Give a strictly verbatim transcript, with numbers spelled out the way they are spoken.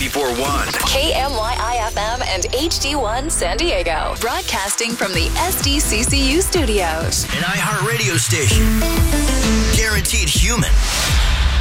ninety-four point one. K M Y I F M and H D one San Diego. Broadcasting from the S D C C U studios. An iHeartRadio station. Guaranteed human.